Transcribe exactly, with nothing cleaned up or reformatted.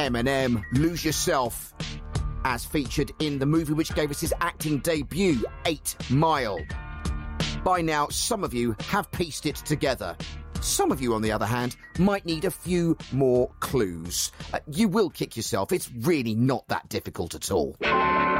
Eminem, Lose Yourself, as featured in the movie which gave us his acting debut, Eight Mile. By now, some of you have pieced it together. Some of you, on the other hand, might need a few more clues. Uh, you will kick yourself. It's really not that difficult at all.